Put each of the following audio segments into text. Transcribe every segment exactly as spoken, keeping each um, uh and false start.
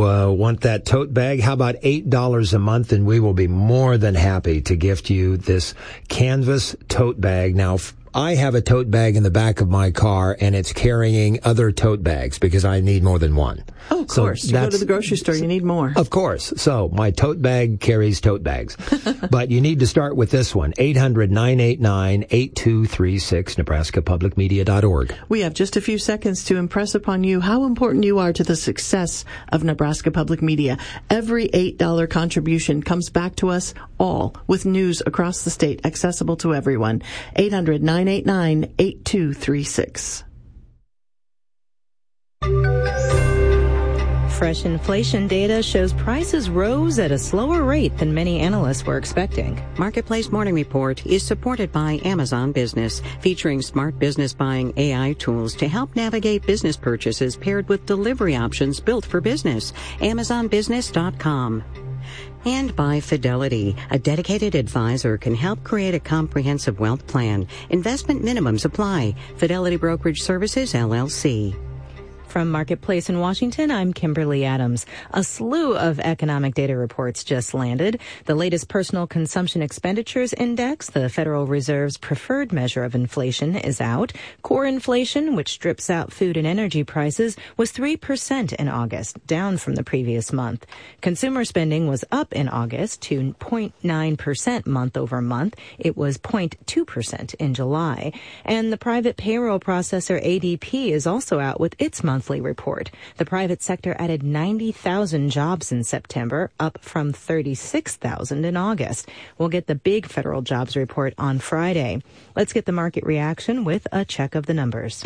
uh, want that tote bag? How about eight dollars a month, and we will be more than happy to gift you this canvas tote bag. Now, I have a tote bag in the back of my car, and it's carrying other tote bags because I need more than one. Oh, of course. So you go to the grocery store, you need more. Of course. So my tote bag carries tote bags. But you need to start with this one, eight hundred, nine eight nine, eight two three six, Nebraska Public Media dot org. We have just a few seconds to impress upon you how important you are to the success of Nebraska Public Media. Every eight dollars contribution comes back to us all with news across the state accessible to everyone. eight hundred, nine eight nine, eight two three six. Fresh inflation data shows prices rose at a slower rate than many analysts were expecting. Marketplace Morning Report is supported by Amazon Business, featuring smart business buying A I tools to help navigate business purchases paired with delivery options built for business. Amazon Business dot com. And by Fidelity, a dedicated advisor can help create a comprehensive wealth plan. Investment minimums apply. Fidelity Brokerage Services, L L C. From Marketplace in Washington, I'm Kimberly Adams. A slew of economic data reports just landed. The latest Personal Consumption Expenditures Index, the Federal Reserve's preferred measure of inflation, is out. Core inflation, which strips out food and energy prices, was three percent in August, down from the previous month. Consumer spending was up in August to zero point nine percent month over month. It was zero point two percent in July. And the private payroll processor A D P is also out with its monthly report. The private sector added ninety thousand jobs in September, up from thirty-six thousand in August. We'll get the big federal jobs report on Friday. Let's get the market reaction with a check of the numbers.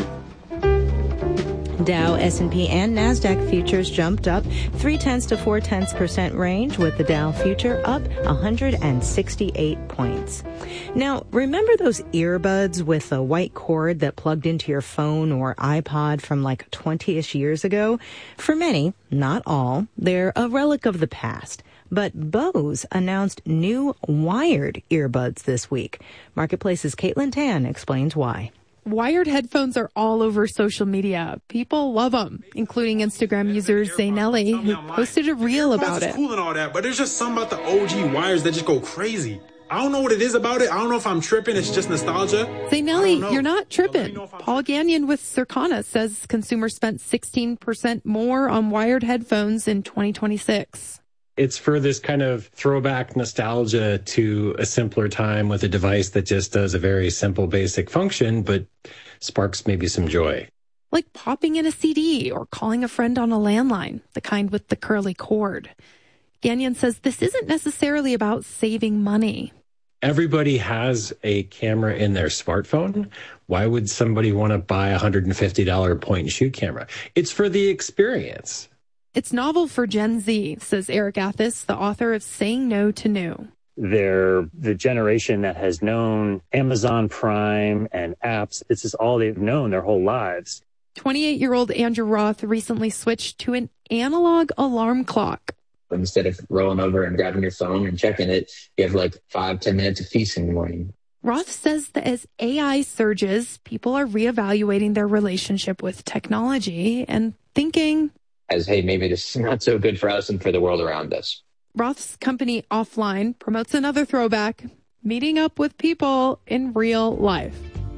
Dow, S and P, and NASDAQ futures jumped up three-tenths to four-tenths percent range, with the Dow future up one hundred sixty-eight points. Now, remember those earbuds with a white cord that plugged into your phone or iPod from like twenty-ish years ago? For many, not all, they're a relic of the past. But Bose announced new wired earbuds this week. Marketplace's Caitlin Tan explains why. Wired headphones are all over social media. People love them, including Instagram user Zaynelli, who posted a reel about it. Cool and all that, but there's just something about the O G wires that just go crazy. I don't know what it is about it. I don't know if I'm tripping. It's just nostalgia. Zaynelli, you're not tripping. Paul Gagnon with Circana says consumers spent sixteen percent more on wired headphones in twenty twenty-six. It's for this kind of throwback nostalgia to a simpler time with a device that just does a very simple, basic function, but sparks maybe some joy. Like popping in a C D or calling a friend on a landline, the kind with the curly cord. Gagnon says this isn't necessarily about saving money. Everybody has a camera in their smartphone. Why would somebody want to buy a one hundred fifty dollars point-and-shoot camera? It's for the experience. It's novel for Gen Z, says Eric Athis, the author of Saying No to New. They're the generation that has known Amazon Prime and apps. This is all they've known their whole lives. twenty-eight-year-old Andrew Roth recently switched to an analog alarm clock. Instead of rolling over and grabbing your phone and checking it, you have like five, ten minutes of peace in the morning. Roth says that as A I surges, people are reevaluating their relationship with technology and thinking, as, hey, maybe this is not so good for us and for the world around us. Roth's company Offline promotes another throwback, meeting up with people in real life.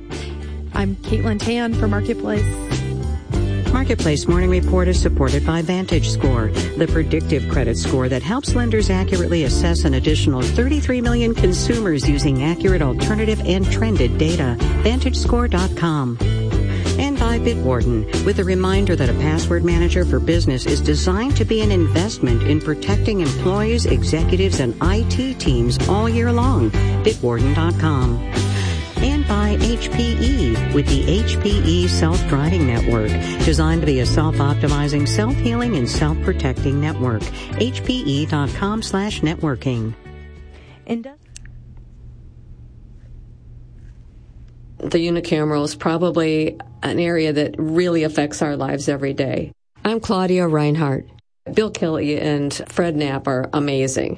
I'm Caitlin Tan for Marketplace. Marketplace Morning Report is supported by VantageScore, the predictive credit score that helps lenders accurately assess an additional thirty-three million consumers using accurate alternative and trended data. Vantage Score dot com. And by Bitwarden, with a reminder that a password manager for business is designed to be an investment in protecting employees, executives, and I T teams all year long. Bitwarden dot com. And by H P E, with the H P E Self-Driving Network, designed to be a self-optimizing, self-healing, and self-protecting network. H P E dot com slash networking. The unicameral is probably an area that really affects our lives every day. I'm Claudia Reinhardt. Bill Kelly and Fred Knapp are amazing.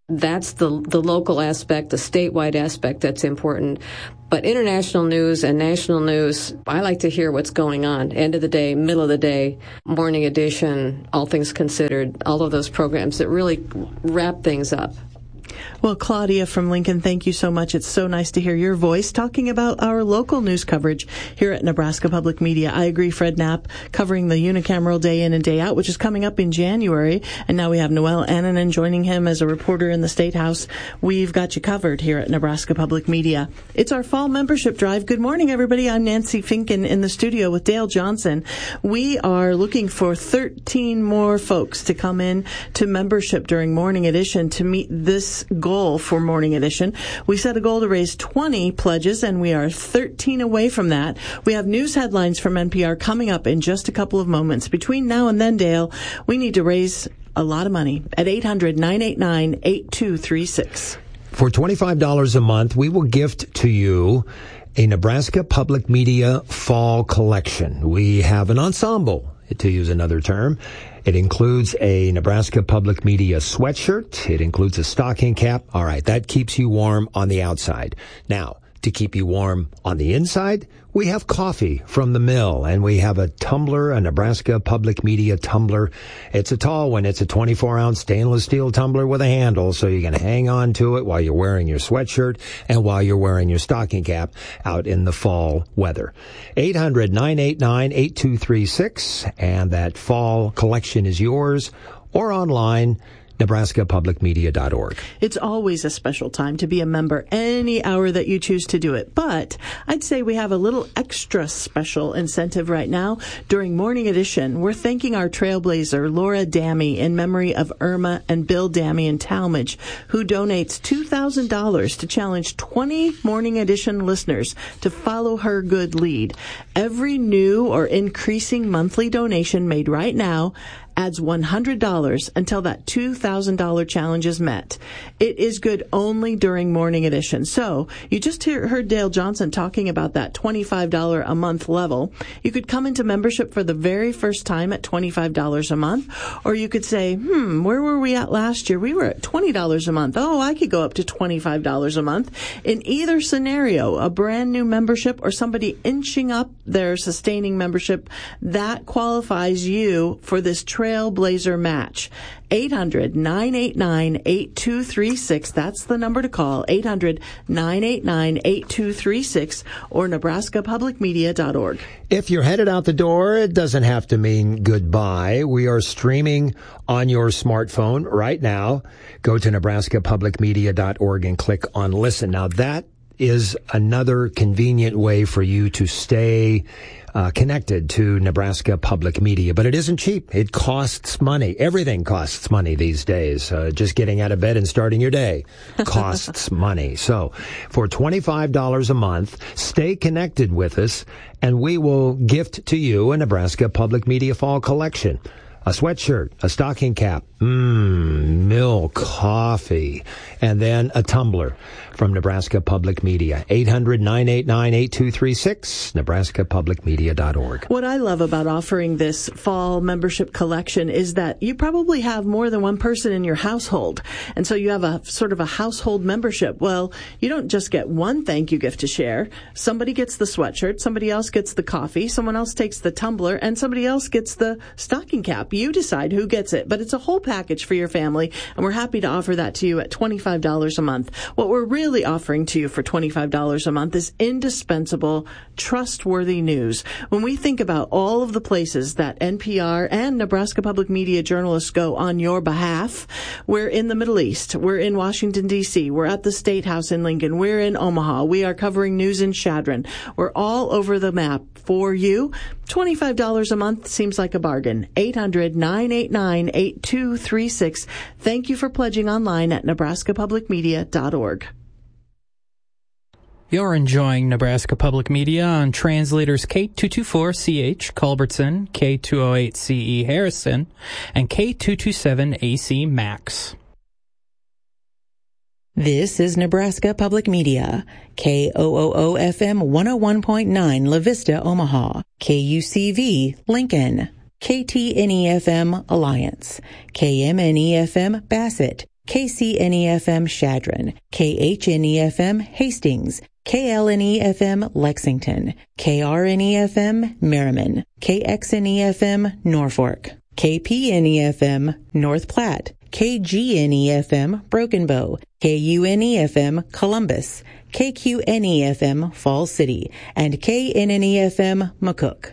that's the the local aspect, the statewide aspect that's important. But international news and national news, I like to hear what's going on. End of the day, middle of the day, morning edition, All Things Considered, all of those programs that really wrap things up. Well, Claudia from Lincoln, thank you so much. It's so nice to hear your voice talking about our local news coverage here at Nebraska Public Media. I agree, Fred Knapp, covering the unicameral day in and day out, which is coming up in January. And now we have Noelle Annanen joining him as a reporter in the State House. We've got you covered here at Nebraska Public Media. It's our fall membership drive. Good morning, everybody. I'm Nancy Finken in the studio with Dale Johnson. We are looking for thirteen more folks to come in to membership during Morning Edition to meet this goal for Morning Edition. We set a goal to raise twenty pledges, and we are thirteen away from that. We have news headlines from N P R coming up in just a couple of moments. Between now and then, Dale, we need to raise a lot of money at eight hundred, nine eight nine, eight two three six. For twenty-five dollars a month, we will gift to you a Nebraska Public Media Fall Collection. We have an ensemble, to use another term. It includes a Nebraska Public Media sweatshirt. It includes a stocking cap. All right, that keeps you warm on the outside. Now, to keep you warm on the inside, we have coffee from the mill, and we have a tumbler, a Nebraska Public Media tumbler. It's a tall one. It's a twenty-four ounce stainless steel tumbler with a handle, so you can hang on to it while you're wearing your sweatshirt and while you're wearing your stocking cap out in the fall weather. eight hundred, nine eight nine, eight two three six, and that fall collection is yours, or online, Nebraska Public Media dot org. It's always a special time to be a member any hour that you choose to do it. But I'd say we have a little extra special incentive right now. During Morning Edition, we're thanking our trailblazer, Laura Dammy, in memory of Irma and Bill Dammy in Talmadge, who donates two thousand dollars to challenge twenty Morning Edition listeners to follow her good lead. Every new or increasing monthly donation made right now adds one hundred dollars until that two thousand dollars challenge is met. It is good only during Morning Edition. So you just hear, heard Dale Johnson talking about that twenty-five dollars a month level. You could come into membership for the very first time at twenty-five dollars a month, or you could say, hmm, where were we at last year? We were at twenty dollars a month. Oh, I could go up to twenty-five dollars a month. In either scenario, a brand new membership or somebody inching up their sustaining membership, that qualifies you for this Trailblazer match. eight hundred, nine eight nine, eight two three six. That's the number to call. eight hundred, nine eight nine, eight two three six or Nebraska Public Media dot org. If you're headed out the door, it doesn't have to mean goodbye. We are streaming on your smartphone right now. Go to Nebraska Public Media dot org and click on Listen. Now, that is another convenient way for you to stay Uh, connected to Nebraska Public Media. But it isn't cheap. It costs money. Everything costs money these days. Uh, just getting out of bed and starting your day costs money. So for twenty-five dollars a month, stay connected with us, and we will gift to you a Nebraska Public Media Fall Collection. A sweatshirt, a stocking cap, mmm, mill coffee, and then a tumbler from Nebraska Public Media. eight hundred, nine eight nine, eight two three six, Nebraska Public Media dot org. What I love about offering this fall membership collection is that you probably have more than one person in your household. And so you have a sort of a household membership. Well, you don't just get one thank you gift to share. Somebody gets the sweatshirt, somebody else gets the coffee, someone else takes the tumbler, and somebody else gets the stocking cap. You decide who gets it, but it's a whole package for your family, and we're happy to offer that to you at twenty-five dollars a month. What we're really offering to you for twenty-five dollars a month is indispensable, trustworthy news. When we think about all of the places that N P R and Nebraska Public Media journalists go on your behalf, we're in the Middle East, we're in Washington, D C, we're at the State House in Lincoln, we're in Omaha, we are covering news in Chadron. We're all over the map for you. twenty-five dollars a month seems like a bargain. eight hundred, nine eight nine, eight two three six. Thank you for pledging online at Nebraska Public Media dot org. You're enjoying Nebraska Public Media on translators K two twenty-four C H Culbertson, K two oh eight C E Harrison, and K two twenty-seven A C Max. This is Nebraska Public Media, K O O O F M one oh one point nine La Vista, Omaha, K U C V, Lincoln, K T N E F M, Alliance, K M N E F M, Bassett, K C N E F M Chadron, K H N E F M Hastings, K L N E F M Lexington, K R N E F M Merriman, K X N E F M Norfolk, K P N E F M North Platte, K G N E F M Broken Bow, K U N E F M Columbus, K Q N E F M Falls City, and K N N E F M McCook.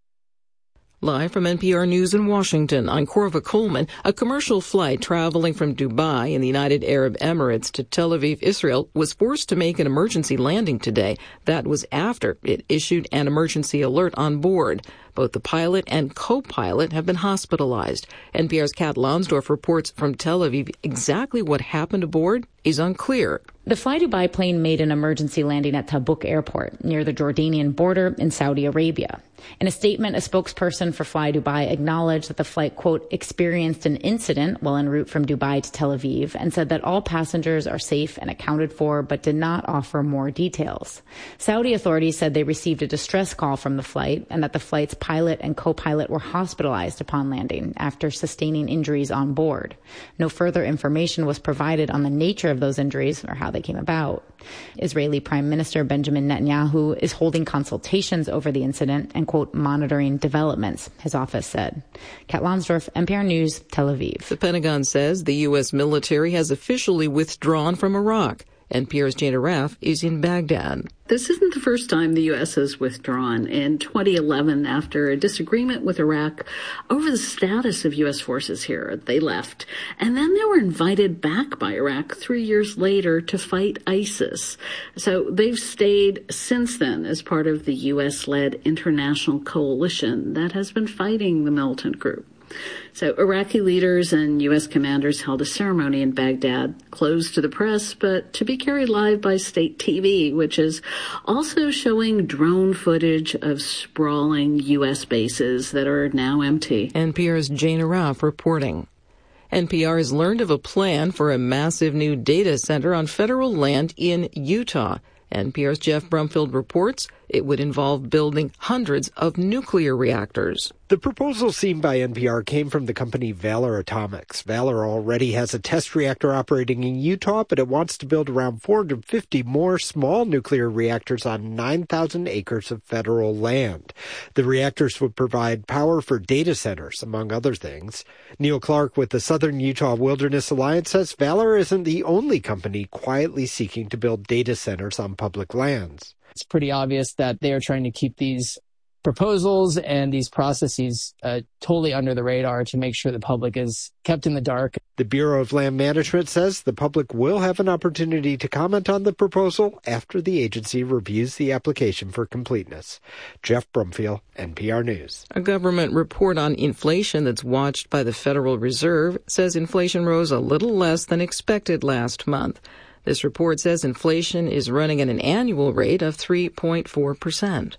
Live from N P R News in Washington, I'm Corva Coleman. A commercial flight traveling from Dubai in the United Arab Emirates to Tel Aviv, Israel, was forced to make an emergency landing today. That was after it issued an emergency alert on board. Both the pilot and co-pilot have been hospitalized. N P R's Kat Lonsdorf reports from Tel Aviv. Exactly what happened aboard is unclear. The Fly Dubai plane made an emergency landing at Tabuk Airport near the Jordanian border in Saudi Arabia. In a statement, a spokesperson for Fly Dubai acknowledged that the flight, quote, experienced an incident while en route from Dubai to Tel Aviv and said that all passengers are safe and accounted for, but did not offer more details. Saudi authorities said they received a distress call from the flight and that the flight's pilot and co-pilot were hospitalized upon landing after sustaining injuries on board. No further information was provided on the nature of those injuries or how they came about. Israeli Prime Minister Benjamin Netanyahu is holding consultations over the incident and, quote, monitoring developments, his office said. Kat Lonsdorf, N P R News, Tel Aviv. The Pentagon says the U S military has officially withdrawn from Iraq. N P R's Jana Raff is in Baghdad. This isn't the first time the U S has withdrawn. In twenty eleven, after a disagreement with Iraq over the status of U S forces here, they left. And then they were invited back by Iraq three years later to fight ISIS. So they've stayed since then as part of the U S-led international coalition that has been fighting the militant group. So Iraqi leaders and U S commanders held a ceremony in Baghdad, closed to the press, but to be carried live by state T V, which is also showing drone footage of sprawling U S bases that are now empty. N P R's Jana Raff reporting. N P R has learned of a plan for a massive new data center on federal land in Utah. N P R's Jeff Brumfield reports it would involve building hundreds of nuclear reactors. The proposal seen by N P R came from the company Valor Atomics. Valor already has a test reactor operating in Utah, but it wants to build around four hundred fifty more small nuclear reactors on nine thousand acres of federal land. The reactors would provide power for data centers, among other things. Neil Clark with the Southern Utah Wilderness Alliance says Valor isn't the only company quietly seeking to build data centers on public lands. It's pretty obvious that they are trying to keep these proposals and these processes uh, totally under the radar to make sure the public is kept in the dark. The Bureau of Land Management says the public will have an opportunity to comment on the proposal after the agency reviews the application for completeness. Jeff Brumfield, N P R News. A government report on inflation that's watched by the Federal Reserve says inflation rose a little less than expected last month. This report says inflation is running at an annual rate of three point four percent.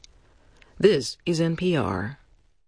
This is N P R.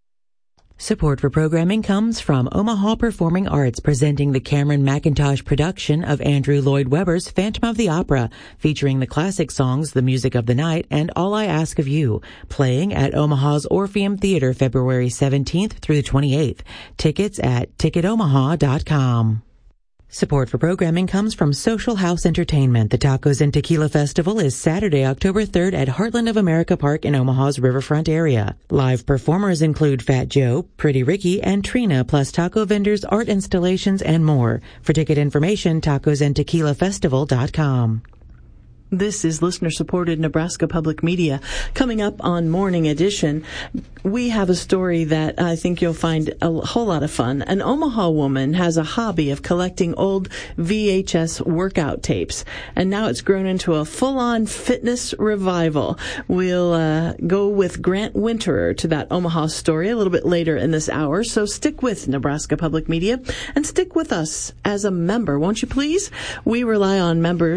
Support for programming comes from Omaha Performing Arts, presenting the Cameron McIntosh production of Andrew Lloyd Webber's Phantom of the Opera, featuring the classic songs The Music of the Night and All I Ask of You, playing at Omaha's Orpheum Theater February seventeenth through the twenty-eighth. Tickets at ticket omaha dot com. Support for programming comes from Social House Entertainment. The Tacos and Tequila Festival is Saturday, October third at Heartland of America Park in Omaha's Riverfront area. Live performers include Fat Joe, Pretty Ricky, and Trina, plus taco vendors, art installations, and more. For ticket information, tacos and tequila festival dot com. This is listener-supported Nebraska Public Media. Coming up on Morning Edition, we have a story that I think you'll find a whole lot of fun. An Omaha woman has a hobby of collecting old V H S workout tapes, and now it's grown into a full-on fitness revival. We'll uh, go with Grant Winterer to that Omaha story a little bit later in this hour, so stick with Nebraska Public Media and stick with us as a member, won't you please? We rely on members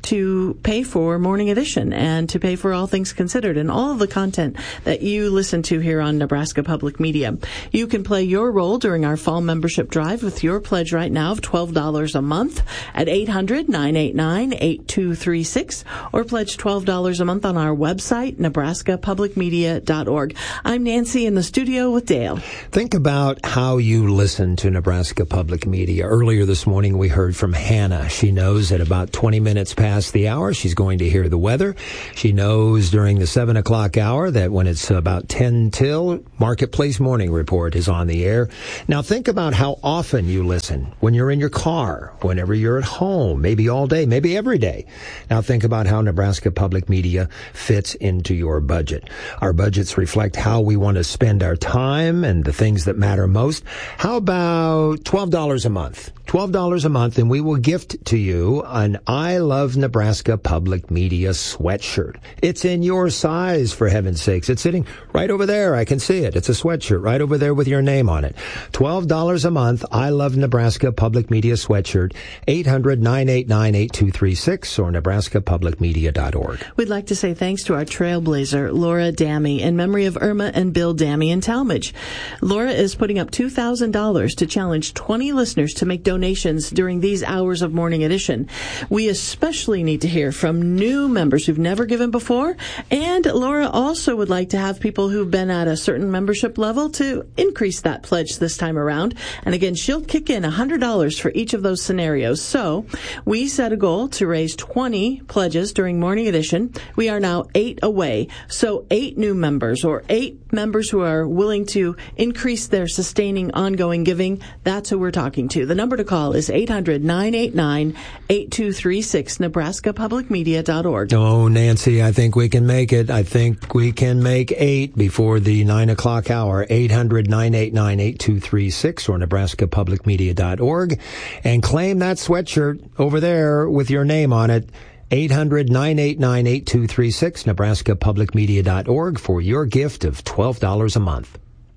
to pay for Morning Edition and to pay for All Things Considered and all of the content that you listen to here on Nebraska Public Media. You can play your role during our fall membership drive with your pledge right now of twelve dollars a month at eight hundred, nine eight nine, eight two three six or pledge twelve dollars a month on our website, nebraska public media dot org. I'm Nancy in the studio with Dale. Think about how you listen to Nebraska Public Media. Earlier this morning, we heard from Hannah. She knows at about twenty minutes past the hour, she's going to hear the weather. She knows during the seven o'clock hour that when it's about ten till, Marketplace Morning Report is on the air. Now think about how often you listen. When you're in your car, whenever you're at home, maybe all day, maybe every day. Now think about how Nebraska Public Media fits into your budget. Our budgets reflect how we want to spend our time and the things that matter most. How about twelve dollars a month? twelve dollars a month, and we will gift to you an I Love Nebraska Public Media sweatshirt. It's in your size, for heaven's sakes. It's sitting right over there. I can see it. It's a sweatshirt right over there with your name on it. twelve dollars a month, I Love Nebraska Public Media sweatshirt, eight hundred, nine eight nine, eight two three six or nebraska public media dot org. We'd like to say thanks to our trailblazer, Laura Dammy, in memory of Irma and Bill Dammy in Talmadge. Laura is putting up two thousand dollars to challenge twenty listeners to make donations during these hours of Morning Edition. We especially need to hear from new members who've never given before, and Laura also would like to have people who've been at a certain membership level to increase that pledge this time around. And again, she'll kick in one hundred dollars for each of those scenarios. So we set a goal to raise twenty pledges during Morning Edition. We are now eight away. So eight new members or eight members who are willing to increase their sustaining ongoing giving, that's who we're talking to. The number to call is eight hundred, nine eight nine, eight two three six, nebraska public media dot org. Oh, Nancy, I think we can make it. I think we can make eight before the nine o'clock hour. eight hundred, nine eight nine, eight two three six or nebraska public media dot org. And claim that sweatshirt over there with your name on it. eight hundred, nine eight nine, eight two three six, nebraska public media dot org for your gift of twelve dollars a month.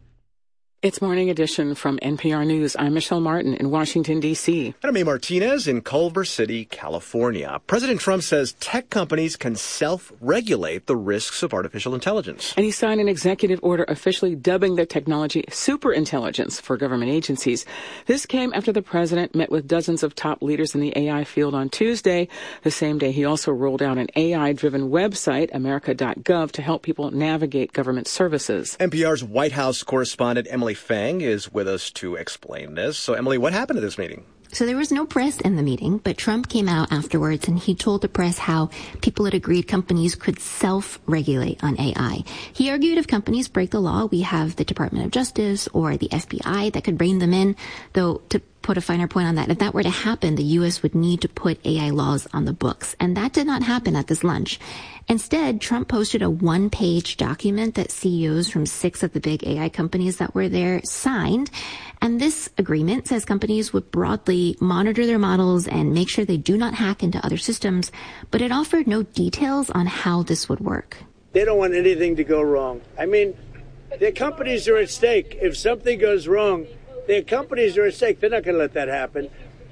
It's Morning Edition from N P R News. I'm Michelle Martin in Washington, D C. And I'm A. Martinez in Culver City, California. President Trump says tech companies can self-regulate the risks of artificial intelligence. And he signed an executive order officially dubbing the technology superintelligence for government agencies. This came after the president met with dozens of top leaders in the A I field on Tuesday. The same day, he also rolled out an A I-driven website, america dot gov, to help people navigate government services. N P R's White House correspondent Emily Fang is with us to explain this. So, Emily, what happened at this meeting? So there was no press in the meeting, but Trump came out afterwards and he told the press how people had agreed companies could self-regulate on A I. He argued if companies break the law, we have the Department of Justice or the F B I that could rein them in, though to put a finer point on that, if that were to happen, the U S would need to put A I laws on the books. And that did not happen at this lunch. Instead, Trump posted a one-page document that C E Os from six of the big A I companies that were there signed. And this agreement says companies would broadly monitor their models and make sure they do not hack into other systems, but it offered no details on how this would work. They don't want anything to go wrong. I mean, their companies are at stake. If something goes wrong, their companies are at stake. They're not going to let that happen.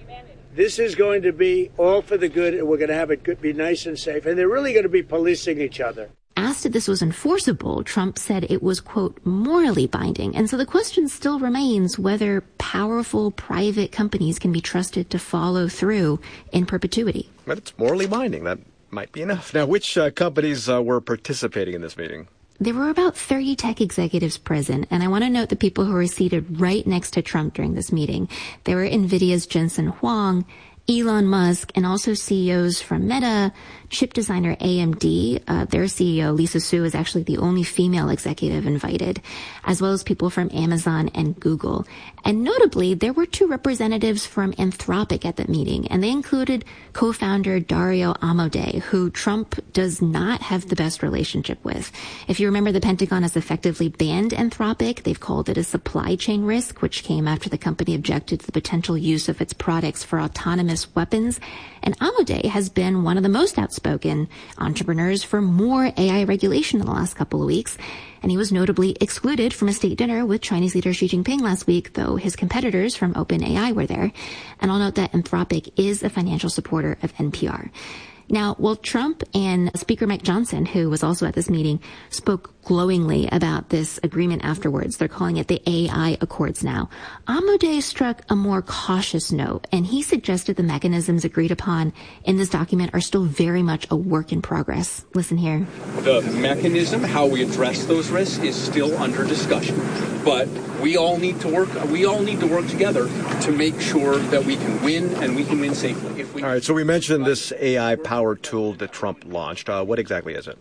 This is going to be all for the good, and we're going to have it good, be nice and safe. And they're really going to be policing each other. Asked if this was enforceable, Trump said it was, quote, morally binding. And so the question still remains whether powerful private companies can be trusted to follow through in perpetuity. But it's morally binding. That might be enough. Now, which uh, companies uh, were participating in this meeting? There were about thirty tech executives present, and I want to note the people who were seated right next to Trump during this meeting. There were NVIDIA's Jensen Huang, Elon Musk, and also C E Os from Meta, chip designer A M D. Uh, their C E O, Lisa Su, is actually the only female executive invited, as well as people from Amazon and Google. And notably, there were two representatives from Anthropic at that meeting, and they included co-founder Dario Amodei, who Trump does not have the best relationship with. If you remember, the Pentagon has effectively banned Anthropic. They've called it a supply chain risk, which came after the company objected to the potential use of its products for autonomous weapons. And Amodei has been one of the most outspoken entrepreneurs for more A I regulation in the last couple of weeks. And he was notably excluded from a state dinner with Chinese leader Xi Jinping last week, though his competitors from OpenAI were there. And I'll note that Anthropic is a financial supporter of N P R. Now, well, Trump and Speaker Mike Johnson, who was also at this meeting, spoke glowingly about this agreement afterwards. They're calling it the A I Accords now. Amodei struck a more cautious note, and he suggested the mechanisms agreed upon in this document are still very much a work in progress. Listen here. The mechanism, how we address those risks, is still under discussion. But we all need to work, we all need to work together to make sure that we can win and we can win safely. If we- all right, so we mentioned this A I-powered tool that Trump launched. Uh, what exactly is it?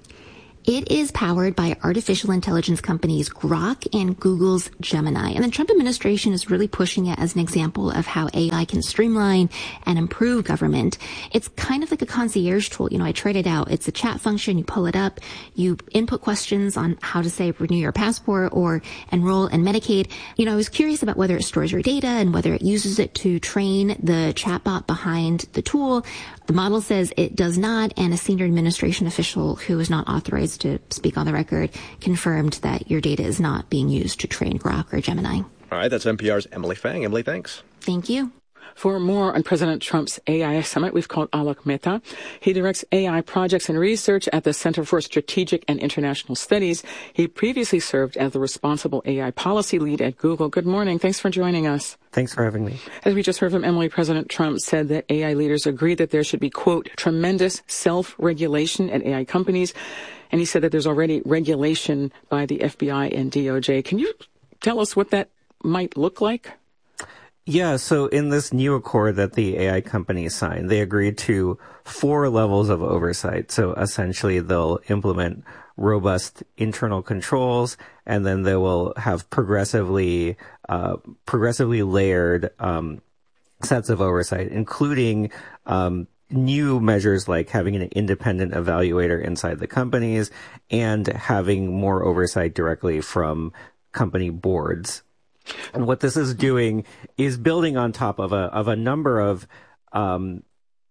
It is powered by artificial intelligence companies Grok and Google's Gemini. And the Trump administration is really pushing it as an example of how A I can streamline and improve government. It's kind of like a concierge tool. You know, I tried it out. It's a chat function. You pull it up. You input questions on how to, say, renew your passport or enroll in Medicaid. You know, I was curious about whether it stores your data and whether it uses it to train the chatbot behind the tool. The model says it does not, and a senior administration official who is not authorized to speak on the record confirmed that your data is not being used to train Grok or Gemini. All right, that's N P R's Emily Fang. Emily, thanks. Thank you. For more on President Trump's A I summit, we've called Alok Mehta. He directs A I projects and research at the Center for Strategic and International Studies. He previously served as the responsible A I policy lead at Google. Good morning. Thanks for joining us. Thanks for having me. As we just heard from Emily, President Trump said that A I leaders agree that there should be, quote, tremendous self-regulation at A I companies. And he said that there's already regulation by the F B I and D O J. Can you tell us what that might look like? Yeah, so in this new accord that the A I companies signed, they agreed to four levels of oversight. So essentially they'll implement robust internal controls, and then they will have progressively, uh, progressively layered, um, sets of oversight, including, um, new measures like having an independent evaluator inside the companies and having more oversight directly from company boards. And what this is doing is building on top of a of a number of um,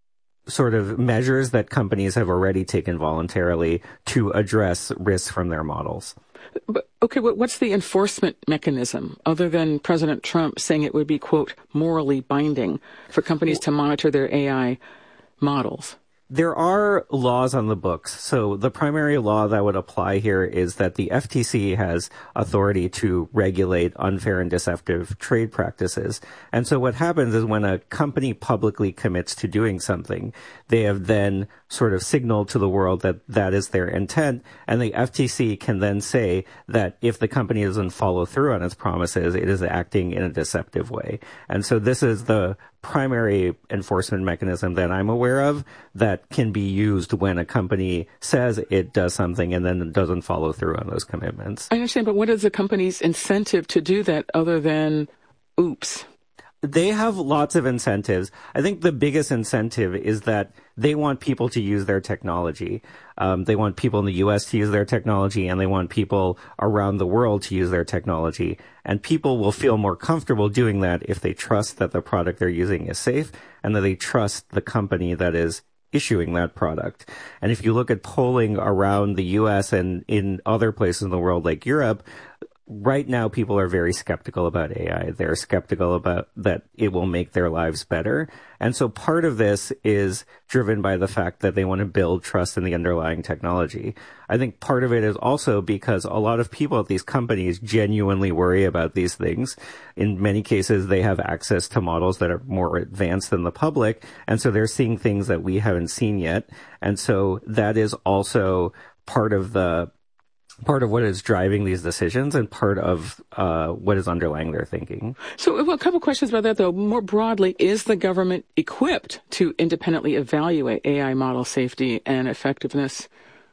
sort of measures that companies have already taken voluntarily to address risks from their models. But, okay, what's the enforcement mechanism other than President Trump saying it would be, quote, morally binding for companies to monitor their A I models? There are laws on the books. So the primary law that would apply here is that the F T C has authority to regulate unfair and deceptive trade practices. And so what happens is when a company publicly commits to doing something, they have then sort of signaled to the world that that is their intent. And the F T C can then say that if the company doesn't follow through on its promises, it is acting in a deceptive way. And so this is the primary enforcement mechanism that I'm aware of that can be used when a company says it does something and then doesn't follow through on those commitments. I understand, but what is the company's incentive to do that other than, oops? They have lots of incentives. I think the biggest incentive is that they want people to use their technology. Um, they want people in the U S to use their technology, and they want people around the world to use their technology. And people will feel more comfortable doing that if they trust that the product they're using is safe and that they trust the company that is issuing that product. And if you look at polling around the U S and in other places in the world like Europe, right now, people are very skeptical about A I. They're skeptical about that it will make their lives better. And so part of this is driven by the fact that they want to build trust in the underlying technology. I think part of it is also because a lot of people at these companies genuinely worry about these things. In many cases, they have access to models that are more advanced than the public. And so they're seeing things that we haven't seen yet. And so that is also part of the part of what is driving these decisions and part of uh, what is underlying their thinking. So well, a couple questions about that, though. More broadly, is the government equipped to independently evaluate A I model safety and effectiveness?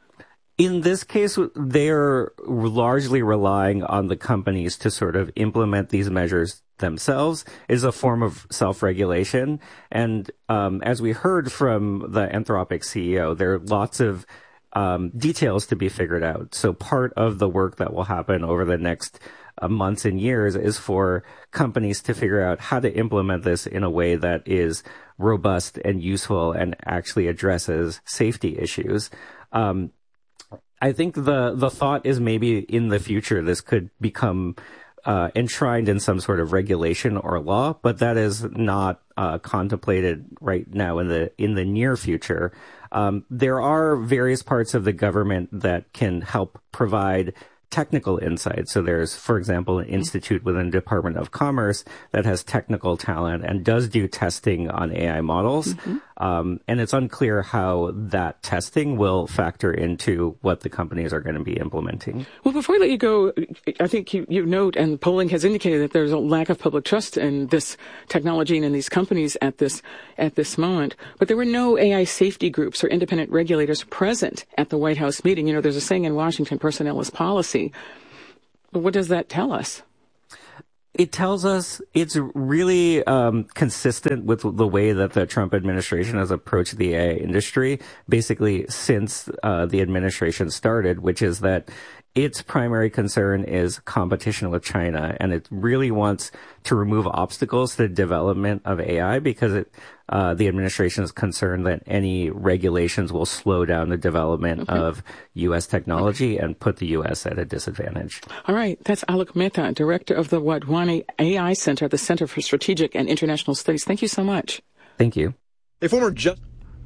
In this case, they're largely relying on the companies to sort of implement these measures themselves. It is a form of self-regulation. And um, as we heard from the Anthropic C E O, there are lots of Um, details to be figured out. So part of the work that will happen over the next uh, months and years is for companies to figure out how to implement this in a way that is robust and useful and actually addresses safety issues. Um, I think the, the thought is maybe in the future this could become uh, enshrined in some sort of regulation or law, but that is not uh, contemplated right now in the in the near future. Um, there are various parts of the government that can help provide technical insight. So there's, for example, an institute within the Department of Commerce that has technical talent and does do testing on A I models. Mm-hmm. Um, and it's unclear how that testing will factor into what the companies are going to be implementing. Well, before I let you go, I think you, you note, and polling has indicated that there's a lack of public trust in this technology and in these companies at this at this moment. But there were no A I safety groups or independent regulators present at the White House meeting. You know, there's a saying in Washington, personnel is policy. But what does that tell us? It tells us it's really um, consistent with the way that the Trump administration has approached the A I industry, basically since uh, the administration started, which is that its primary concern is competition with China, and it really wants to remove obstacles to the development of A I because it, uh, the administration is concerned that any regulations will slow down the development okay. of U S technology okay. and put the U S at a disadvantage. All right. That's Alok Mehta, director of the Wadhwani A I Center, the Center for Strategic and International Studies. Thank you so much. Thank you. A former just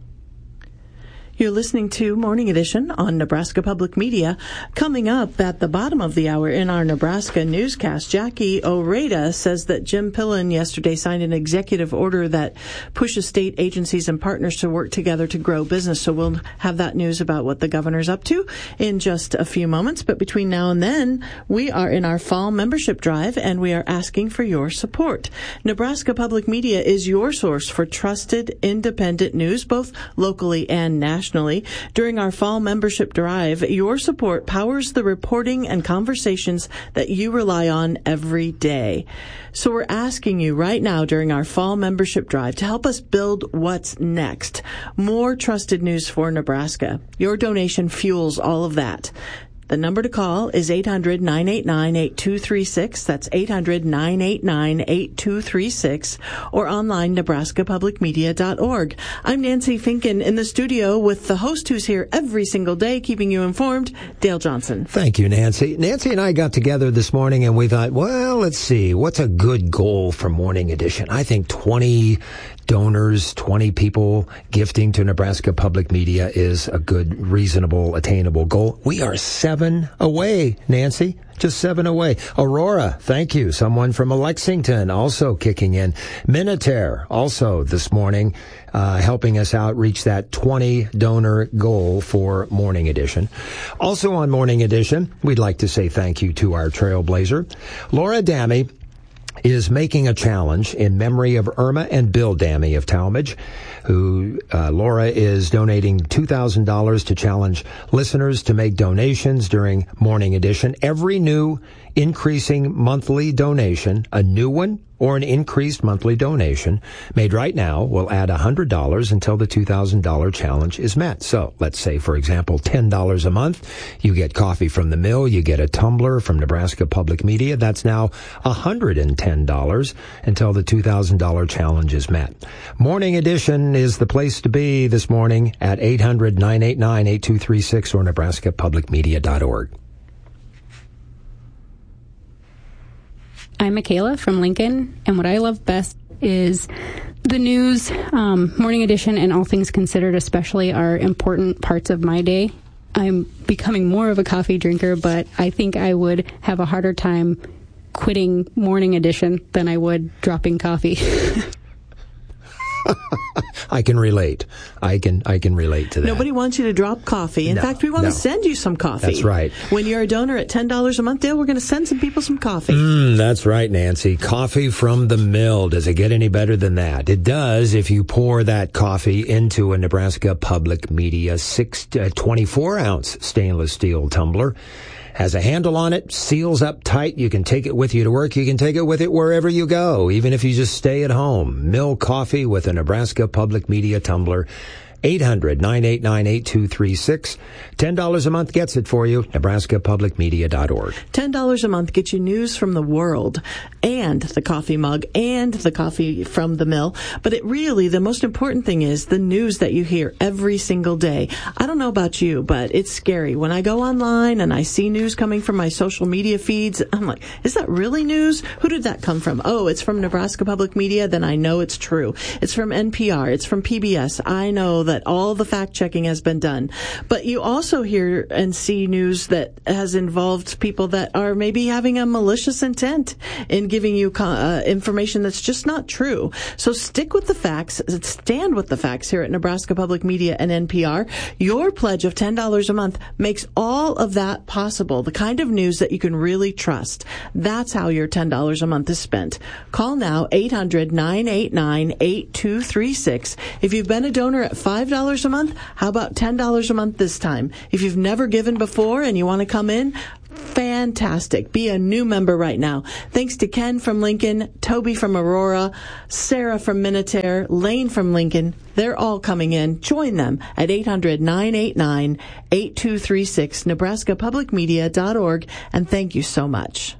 You're listening to Morning Edition on Nebraska Public Media. Coming up at the bottom of the hour in our Nebraska newscast, Jackie Oreda says that Jim Pillen yesterday signed an executive order that pushes state agencies and partners to work together to grow business. So we'll have that news about what the governor's up to in just a few moments. But between now and then, we are in our fall membership drive, and we are asking for your support. Nebraska Public Media is your source for trusted, independent news, both locally and nationally. During our fall membership drive, your support powers the reporting and conversations that you rely on every day. So we're asking you right now during our fall membership drive to help us build what's next. More trusted news for Nebraska. Your donation fuels all of that. The number to call is eight hundred, nine eight nine, eight two three six. That's eight hundred, nine eight nine, eight two three six. Or online, nebraska public media dot org. I'm Nancy Finken in the studio with the host who's here every single day keeping you informed, Dale Johnson. Thank you, Nancy. Nancy and I got together this morning and we thought, well, let's see, what's a good goal for Morning Edition? I think twenty donors, twenty people gifting to Nebraska Public Media is a good, reasonable, attainable goal. We are seven away, Nancy. Just seven away. Aurora, thank you. Someone from Lexington also kicking in. Minutair also this morning uh, helping us out reach that twenty donor goal for Morning Edition. Also on Morning Edition, we'd like to say thank you to our trailblazer, Laura Dammy, is making a challenge in memory of Irma and Bill Dammy of Talmadge, who uh, Laura is donating two thousand dollars to challenge listeners to make donations during Morning Edition. Every new increasing monthly donation, a new one or an increased monthly donation made right now will add one hundred dollars until the two thousand dollars challenge is met. So let's say, for example, ten dollars a month. You get coffee from the mill. You get a tumbler from Nebraska Public Media. That's now one hundred ten dollars until the two thousand dollars challenge is met. Morning Edition is the place to be this morning at eight hundred, nine eight nine, eight two three six or nebraska public media dot org. I'm Michaela from Lincoln, and what I love best is the news. um, Morning Edition and All Things Considered especially are important parts of my day. I'm becoming more of a coffee drinker, but I think I would have a harder time quitting Morning Edition than I would dropping coffee. I can relate. I can I can relate to that. Nobody wants you to drop coffee. In no, fact, we want no. to send you some coffee. That's right. When you're a donor at ten dollars a month, Dale, we're going to send some people some coffee. Mm, that's right, Nancy. Coffee from the mill. Does it get any better than that? It does if you pour that coffee into a Nebraska Public Media six, uh, twenty-four ounce stainless steel tumbler. Has a handle on it, seals up tight. You can take it with you to work. You can take it with it wherever you go, even if you just stay at home. Mill coffee with a Nebraska Public Media tumbler. eight hundred, nine eight nine, eight two three six. ten dollars a month gets it for you. Nebraska Public Media dot org. ten dollars a month gets you news from the world and the coffee mug and the coffee from the mill. But it really, the most important thing is the news that you hear every single day. I don't know about you, but it's scary. When I go online and I see news coming from my social media feeds, I'm like, is that really news? Who did that come from? Oh, it's from Nebraska Public Media. Then I know it's true. It's from N P R. It's from P B S. I know that all the fact checking has been done. But you also hear and see news that has involved people that are maybe having a malicious intent in giving you uh, information that's just not true. So stick with the facts, stand with the facts here at Nebraska Public Media and N P R. Your pledge of ten dollars a month makes all of that possible, the kind of news that you can really trust. That's how your ten dollars a month is spent. Call now, eight hundred, nine eight nine, eight two three six. If you've been a donor at five dollars a month, how about ten dollars a month this time? If you've never given before and you want to come in, fantastic. Be a new member right now. Thanks to Ken from Lincoln, Toby from Aurora, Sarah from Minutair, Lane from Lincoln. They're all coming in. Join them at eight hundred, nine eight nine, eight two three six, Nebraska Public Media dot org, and thank you so much.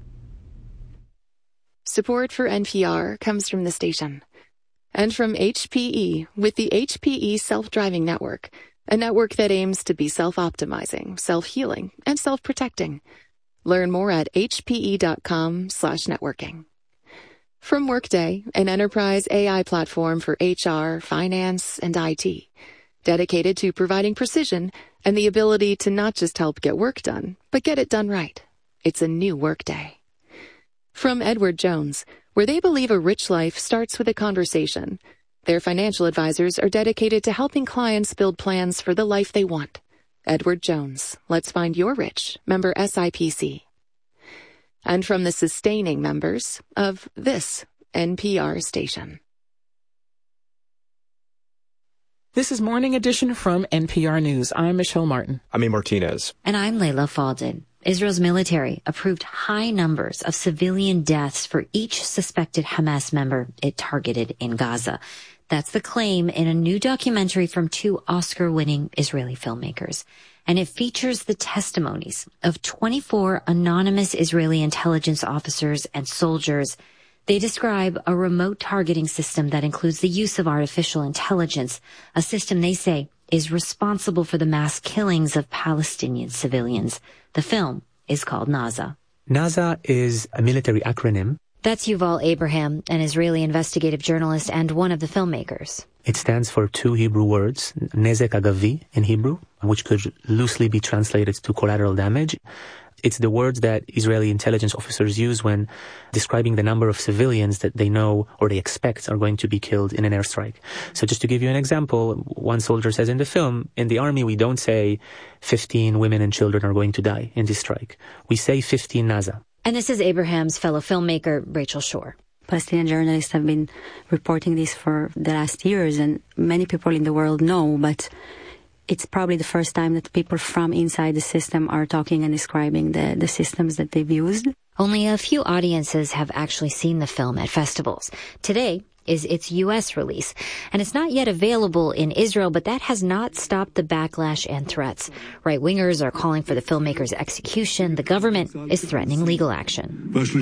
Support for N P R comes from the station and from H P E with the H P E Self-Driving Network, a network that aims to be self-optimizing, self-healing, and self-protecting. Learn more at hpe.com slash networking. From Workday, an enterprise A I platform for H R, finance, and I T, dedicated to providing precision and the ability to not just help get work done, but get it done right. It's a new Workday. From Edward Jones, where they believe a rich life starts with a conversation. Their financial advisors are dedicated to helping clients build plans for the life they want. Edward Jones, let's find your rich. Member S I P C. And from the sustaining members of this N P R station. This is Morning Edition from N P R News. I'm Michelle Martin. I'm A. Martinez. And I'm Layla Faldin. Israel's military approved high numbers of civilian deaths for each suspected Hamas member it targeted in Gaza. That's the claim in a new documentary from two Oscar-winning Israeli filmmakers. And it features the testimonies of twenty-four anonymous Israeli intelligence officers and soldiers. They describe a remote targeting system that includes the use of artificial intelligence, a system they say is responsible for the mass killings of Palestinian civilians. The film is called NASA. NASA is a military acronym. That's Yuval Abraham, an Israeli investigative journalist and one of the filmmakers. It stands for two Hebrew words, nezek agavi in Hebrew, which could loosely be translated to collateral damage. It's the words that Israeli intelligence officers use when describing the number of civilians that they know or they expect are going to be killed in an airstrike. So just to give you an example, one soldier says in the film, in the army we don't say fifteen women and children are going to die in this strike. We say fifteen NASA. And this is Abraham's fellow filmmaker, Rachel Shore. Palestinian journalists have been reporting this for the last years, and many people in the world know, but it's probably the first time that people from inside the system are talking and describing the, the systems that they've used. Only a few audiences have actually seen the film at festivals. Today is its U S release, and it's not yet available in Israel, but that has not stopped the backlash and threats. Right-wingers are calling for the filmmaker's execution. The government is threatening legal action. That's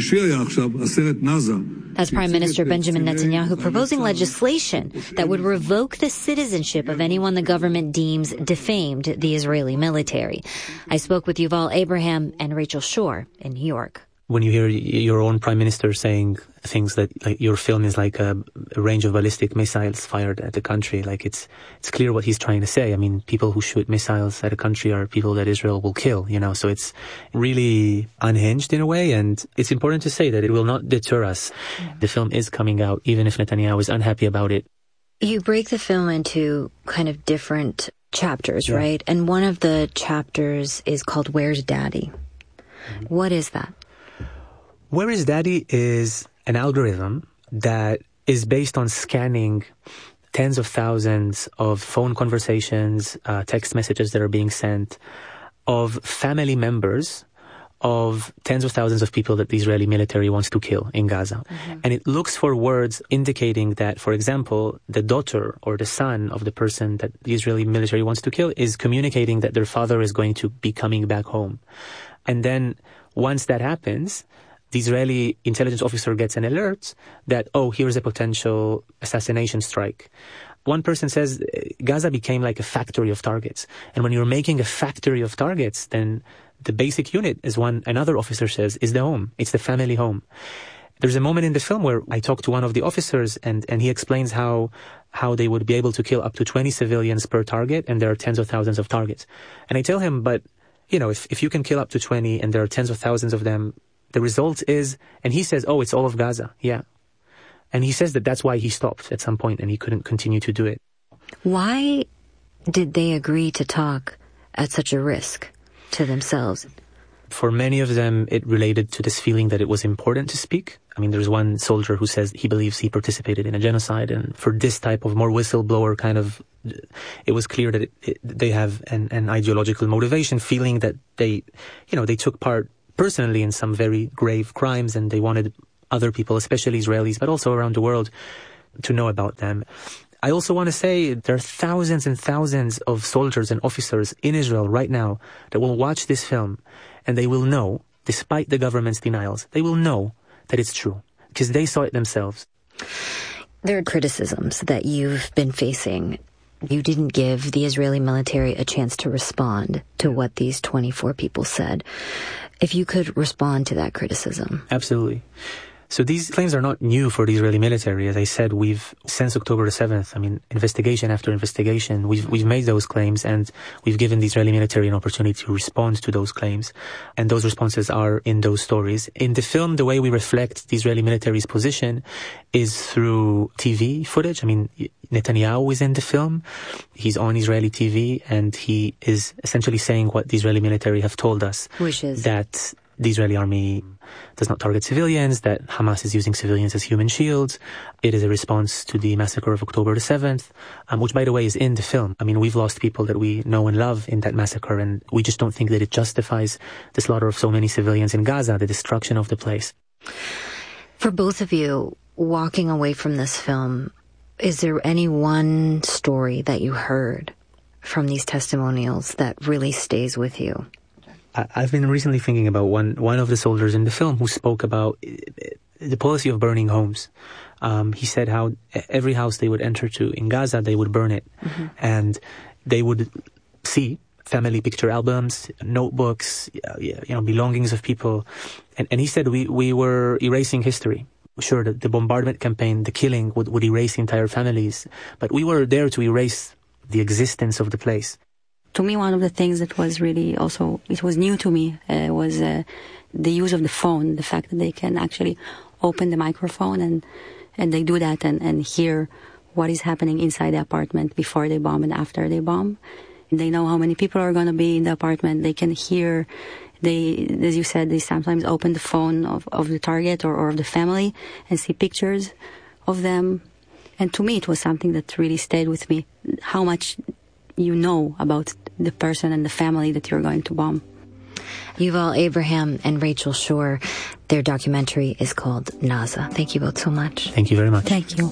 Prime Minister Benjamin Netanyahu proposing legislation that would revoke the citizenship of anyone the government deems defamed the Israeli military. I spoke with Yuval Abraham and Rachel Shore in New York. When you hear your own prime minister saying things that like your film is like a, a range of ballistic missiles fired at the country, like it's it's clear what he's trying to say. I mean, people who shoot missiles at a country are people that Israel will kill, you know, so it's really unhinged in a way, and it's important to say that it will not deter us. The film is coming out, even if Netanyahu is unhappy about it. You break the film into kind of different chapters, Yeah. right? And one of the chapters is called Where's Daddy? Mm-hmm. What is that? Where is Daddy is an algorithm that is based on scanning tens of thousands of phone conversations, uh, text messages that are being sent of family members of tens of thousands of people that the Israeli military wants to kill in Gaza. Mm-hmm. And it looks for words indicating that, for example, the daughter or the son of the person that the Israeli military wants to kill is communicating that their father is going to be coming back home. And then once that happens, the Israeli intelligence officer gets an alert that, oh, here's a potential assassination strike. One person says Gaza became like a factory of targets. And when you're making a factory of targets, then the basic unit, as one another officer says, is the home. It's the family home. There's a moment in the film where I talk to one of the officers, and, and he explains how how they would be able to kill up to twenty civilians per target, and there are tens of thousands of targets. And I tell him, but, you know, if, if you can kill up to twenty and there are tens of thousands of them, the result is, and he says, oh, it's all of Gaza. Yeah. And he says that that's why he stopped at some point and he couldn't continue to do it. Why did they agree to talk at such a risk to themselves? For many of them, it related to this feeling that it was important to speak. I mean, there's one soldier who says he believes he participated in a genocide, and for this type of more whistleblower kind of, it was clear that it, it, they have an, an ideological motivation, feeling that they, you know, they took part personally in some very grave crimes, and they wanted other people, especially Israelis, but also around the world, to know about them. I also want to say there are thousands and thousands of soldiers and officers in Israel right now that will watch this film, and they will know, despite the government's denials, they will know that it's true, because they saw it themselves. There are criticisms that you've been facing. You didn't give the Israeli military a chance to respond to what these twenty-four people said. If you could respond to that criticism. Absolutely. So these claims are not new for the Israeli military. As I said, we've, since October the seventh, I mean, investigation after investigation, we've, we've made those claims, and we've given the Israeli military an opportunity to respond to those claims. And those responses are in those stories. In the film, the way we reflect the Israeli military's position is through T V footage. I mean, Netanyahu is in the film. He's on Israeli T V, and he is essentially saying what the Israeli military have told us. Which is? That the Israeli army does not target civilians, that Hamas is using civilians as human shields. It is a response to the massacre of October the seventh, um, which, by the way, is in the film. I mean, we've lost people that we know and love in that massacre, and we just don't think that it justifies the slaughter of so many civilians in Gaza, the destruction of the place. For both of you, walking away from this film, is there any one story that you heard from these testimonials that really stays with you? I've been recently thinking about one one of the soldiers in the film who spoke about the policy of burning homes. Um, he said how every house they would enter to in Gaza, they would burn it. Mm-hmm. And they would see family picture albums, notebooks, you know, belongings of people. And, and he said we, we were erasing history. Sure, the, the bombardment campaign, the killing would, would erase entire families. But we were there to erase the existence of the place. To me, one of the things that was really also, it was new to me, uh, was uh, the use of the phone, the fact that they can actually open the microphone and, and they do that and, and hear what is happening inside the apartment before they bomb and after they bomb. They know how many people are going to be in the apartment. They can hear, they, as you said, they sometimes open the phone of, of the target or, or of the family and see pictures of them. And to me, it was something that really stayed with me, how much you know about the person and the family that you're going to bomb. Yuval Abraham and Rachel Shore, their documentary is called Naza. Thank you both so much. Thank you very much. Thank you.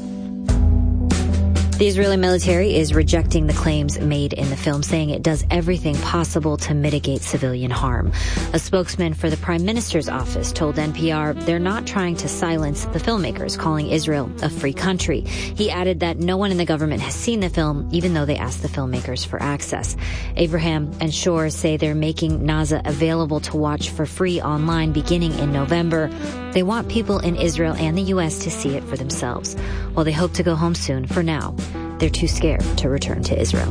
The Israeli military is rejecting the claims made in the film, saying it does everything possible to mitigate civilian harm. A spokesman for the Prime Minister's office told N P R they're not trying to silence the filmmakers, calling Israel a free country. He added that no one in the government has seen the film, even though they asked the filmmakers for access. Abraham and Shore say they're making Naza available to watch for free online beginning in November. They want people in Israel and the U S to see it for themselves. While they hope to go home soon, for now, they're too scared to return to Israel.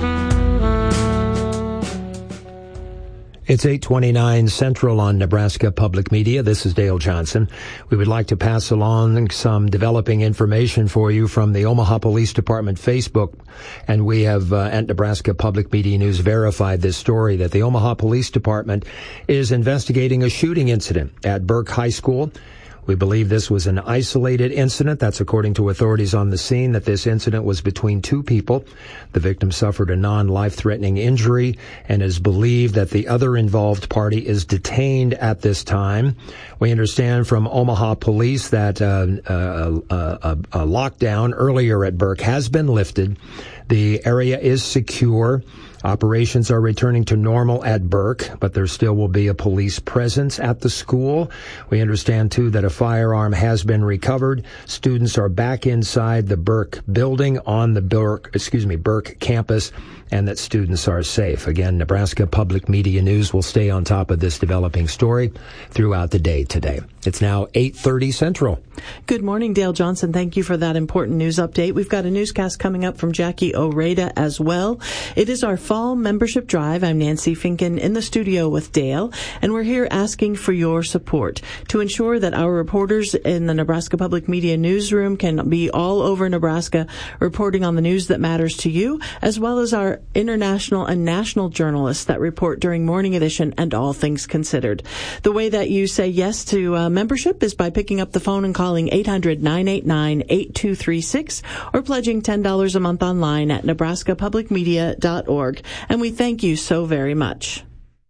It's eight twenty-nine Central on Nebraska Public Media. This is Dale Johnson. We would like to pass along some developing information for you from the Omaha Police Department Facebook. And we have, uh, at Nebraska Public Media News, verified this story that the Omaha Police Department is investigating a shooting incident at Burke High School. We believe this was an isolated incident. That's according to authorities on the scene, that this incident was between two people. The victim suffered a non-life-threatening injury and is believed that the other involved party is detained at this time. We understand from Omaha police that uh, uh, uh, a, a lockdown earlier at Burke has been lifted. The area is secure. Operations are returning to normal at Burke, but there still will be a police presence at the school. We understand, too, that a firearm has been recovered. Students are back inside the Burke building on the Burke, excuse me, Burke campus, and that students are safe. Again, Nebraska Public Media News will stay on top of this developing story throughout the day today. It's now eight thirty Central. Good morning, Dale Johnson. Thank you for that important news update. We've got a newscast coming up from Jackie Oreda as well. It is our fall membership drive. I'm Nancy Finken in the studio with Dale, and we're here asking for your support to ensure that our reporters in the Nebraska Public Media newsroom can be all over Nebraska reporting on the news that matters to you, as well as our international and national journalists that report during Morning Edition and All Things Considered. The way that you say yes to uh, membership is by picking up the phone and calling eight hundred, nine eight nine, eight two three six or pledging ten dollars a month online at nebraska public media dot org. And we thank you so very much.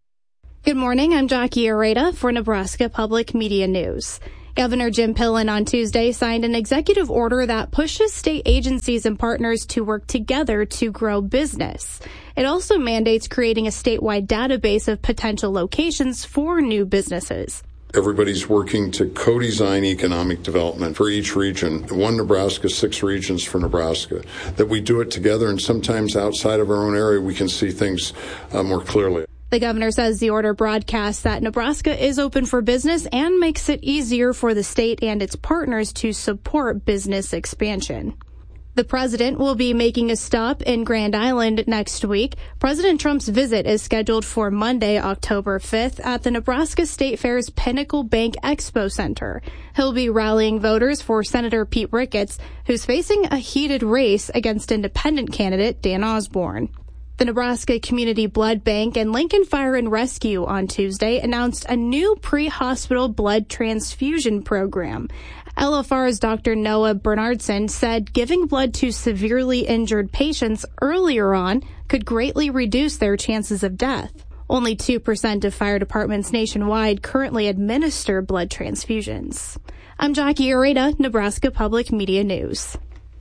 Good morning. I'm Jackie Oreda for Nebraska Public Media News. Governor Jim Pillen on Tuesday signed an executive order that pushes state agencies and partners to work together to grow business. It also mandates creating a statewide database of potential locations for new businesses. Everybody's working to co-design economic development for each region. One Nebraska, six regions for Nebraska. That we do it together, and sometimes outside of our own area we can see things uh, more clearly. The governor says the order broadcasts that Nebraska is open for business and makes it easier for the state and its partners to support business expansion. The president will be making a stop in Grand Island next week. President Trump's visit is scheduled for Monday, October fifth at the Nebraska State Fair's Pinnacle Bank Expo Center. He'll be rallying voters for Senator Pete Ricketts, who's facing a heated race against independent candidate Dan Osborne. The Nebraska Community Blood Bank and Lincoln Fire and Rescue on Tuesday announced a new pre-hospital blood transfusion program. L F R's Doctor Noah Bernardson said giving blood to severely injured patients earlier on could greatly reduce their chances of death. Only two percent of fire departments nationwide currently administer blood transfusions. I'm Jackie Oreda, Nebraska Public Media News.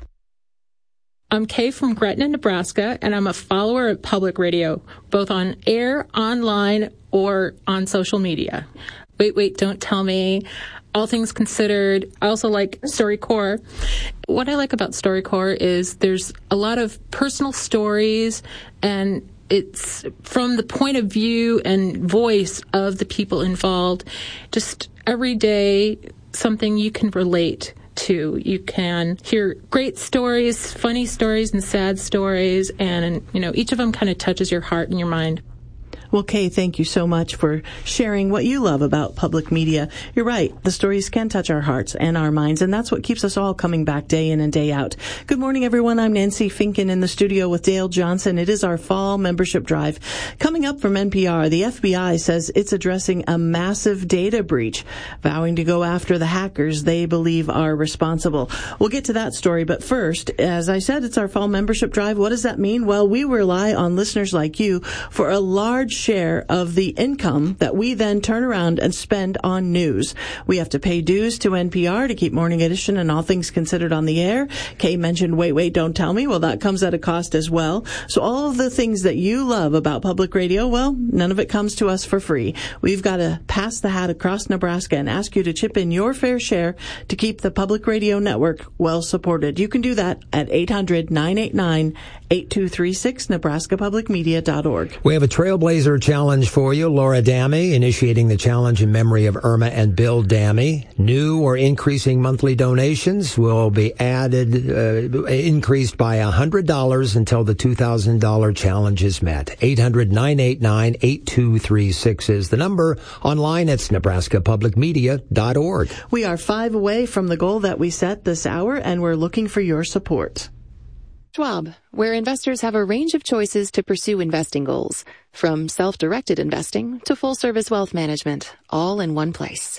I'm Kay from Gretna, Nebraska, and I'm a follower of public radio, both on air, online, or on social media. Wait, wait, don't tell me. All Things Considered. I also like StoryCorps. What I like about StoryCorps is there's a lot of personal stories, and it's from the point of view and voice of the people involved. Just every day, something you can relate to. You can hear great stories, funny stories, and sad stories, and, you know, each of them kind of touches your heart and your mind. Well, Kay, thank you so much for sharing what you love about public media. You're right. The stories can touch our hearts and our minds, and that's what keeps us all coming back day in and day out. Good morning, everyone. I'm Nancy Finken in the studio with Dale Johnson. It is our fall membership drive. Coming up from N P R, the F B I says it's addressing a massive data breach, vowing to go after the hackers they believe are responsible. We'll get to that story, but first, as I said, it's our fall membership drive. What does that mean? Well, we rely on listeners like you for a large share of the income that we then turn around and spend on news. We have to pay dues to N P R to keep Morning Edition and All Things Considered on the air. Kay mentioned Wait, Wait, Don't Tell Me. Well, that comes at a cost as well. So all of the things that you love about public radio, well, none of it comes to us for free. We've got to pass the hat across Nebraska and ask you to chip in your fair share to keep the public radio network well supported. You can do that at eight hundred, nine eight nine, eight two three six, nebraska public media dot org. We have a Trailblazer challenge for you. Laura Dammy initiating the challenge in memory of Irma and Bill Dammy. New or increasing monthly donations will be added, uh, increased by one hundred dollars until the two thousand dollars challenge is met. eight hundred, nine eight nine, eight two three six is the number. Online, it's nebraska public media dot org. We are five away from the goal that we set this hour, and we're looking for your support. Schwab, where investors have a range of choices to pursue investing goals, from self-directed investing to full-service wealth management, all in one place.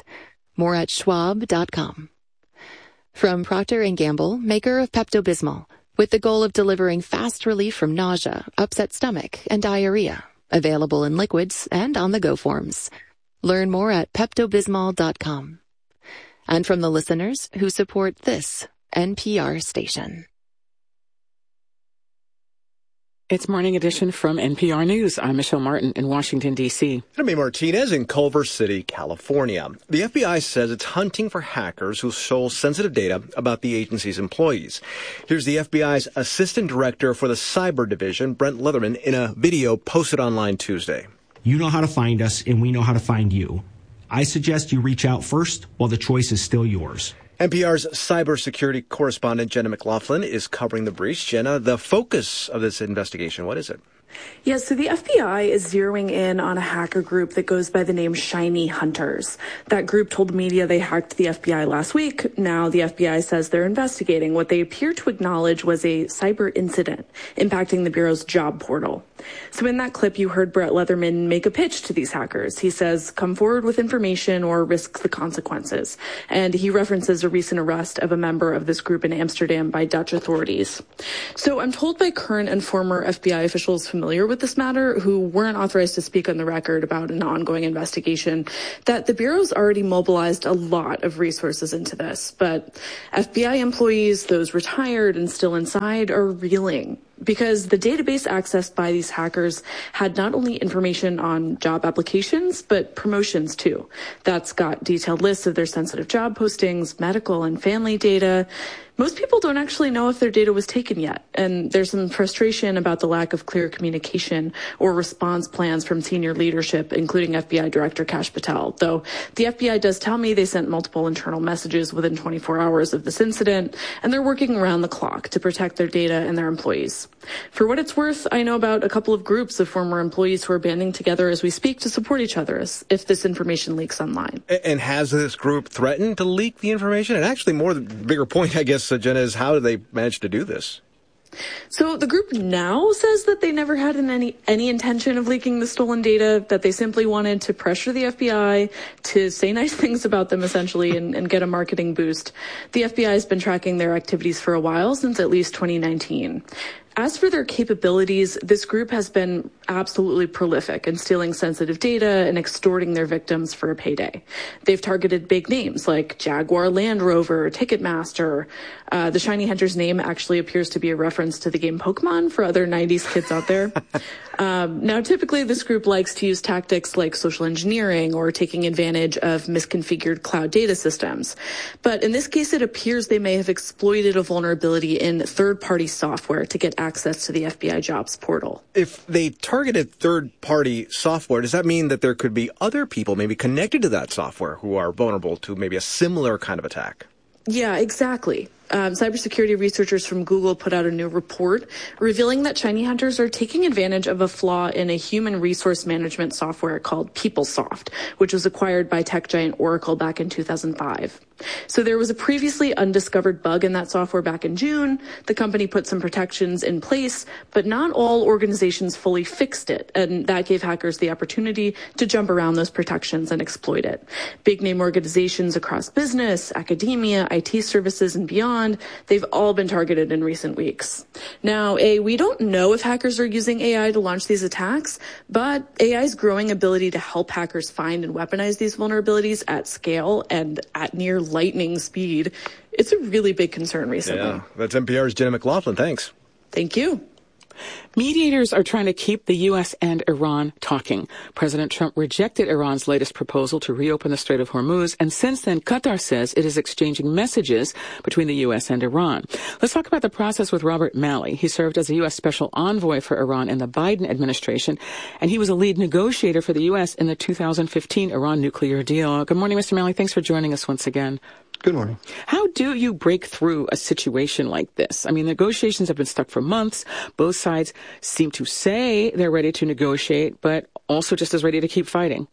More at schwab dot com. From Procter and Gamble, maker of Pepto-Bismol, with the goal of delivering fast relief from nausea, upset stomach, and diarrhea. Available in liquids and on-the-go forms. Learn more at pepto bismol dot com. And from the listeners who support this N P R station. It's Morning Edition from N P R News. I'm Michelle Martin in Washington, D C Jaime Martinez in Culver City, California. The F B I says it's hunting for hackers who stole sensitive data about the agency's employees. Here's the F B I's Assistant Director for the Cyber Division, Brent Leatherman, in a video posted online Tuesday. You know how to find us, and we know how to find you. I suggest you reach out first while the choice is still yours. N P R's cybersecurity correspondent Jenna McLaughlin is covering the breach. Jenna, the focus of this investigation, what is it? Yeah, so the F B I is zeroing in on a hacker group that goes by the name Shiny Hunters. That group told media they hacked the F B I last week. Now the F B I says they're investigating what they appear to acknowledge was a cyber incident impacting the Bureau's job portal. So in that clip, you heard Brett Leatherman make a pitch to these hackers. He says, come forward with information or risk the consequences. And he references a recent arrest of a member of this group in Amsterdam by Dutch authorities. So I'm told by current and former F B I officials familiar with this matter who weren't authorized to speak on the record about an ongoing investigation that the Bureau's already mobilized a lot of resources into this. But F B I employees, those retired and still inside, are reeling because the database accessed by these hackers had not only information on job applications, but promotions too. That's got detailed lists of their sensitive job postings, medical and family data. Most people don't actually know if their data was taken yet, and there's some frustration about the lack of clear communication or response plans from senior leadership, including F B I Director Kash Patel, though the F B I does tell me they sent multiple internal messages within twenty-four hours of this incident, and they're working around the clock to protect their data and their employees. For what it's worth, I know about a couple of groups of former employees who are banding together as we speak to support each other if this information leaks online. And has this group threatened to leak the information? And actually, more the bigger point, I guess, Jenna, is how do they manage to do this? So the group now says that they never had any any intention of leaking the stolen data, that they simply wanted to pressure the F B I to say nice things about them, essentially, and, and get a marketing boost. The F B I has been tracking their activities for a while, since at least twenty nineteen. As for their capabilities, this group has been absolutely prolific in stealing sensitive data and extorting their victims for a payday. They've targeted big names like Jaguar Land Rover, Ticketmaster. Uh, the Shiny Hunters name actually appears to be a reference to the game Pokemon for other nineties kids out there. Um, now, typically, this group likes to use tactics like social engineering or taking advantage of misconfigured cloud data systems. But in this case, it appears they may have exploited a vulnerability in third-party software to get access to the F B I jobs portal. If they targeted third-party software, does that mean that there could be other people maybe connected to that software who are vulnerable to maybe a similar kind of attack? Yeah, exactly. Um, cybersecurity researchers from Google put out a new report revealing that Shiny Hunters are taking advantage of a flaw in a human resource management software called PeopleSoft, which was acquired by tech giant Oracle back in two thousand five. So there was a previously undiscovered bug in that software back in June. The company put some protections in place, but not all organizations fully fixed it, and that gave hackers the opportunity to jump around those protections and exploit it. Big name organizations across business, academia, I T services, and beyond, they've all been targeted in recent weeks. Now, A, we don't know if hackers are using A I to launch these attacks, but A I's growing ability to help hackers find and weaponize these vulnerabilities at scale and at near lightning speed, it's a really big concern recently. Yeah, that's N P R's Jenna McLaughlin. Thanks. Thank you. Mediators are trying to keep the U S and Iran talking. President Trump rejected Iran's latest proposal to reopen the Strait of Hormuz, and since then, Qatar says it is exchanging messages between the U S and Iran. Let's talk about the process with Robert Malley. He served as a U S special envoy for Iran in the Biden administration, and he was a lead negotiator for the U S in the two thousand fifteen Iran nuclear deal. Good morning, Mister Malley. Thanks for joining us once again. Good morning. How do you break through a situation like this? I mean, negotiations have been stuck for months. Both sides seem to say they're ready to negotiate, but also just as ready to keep fighting.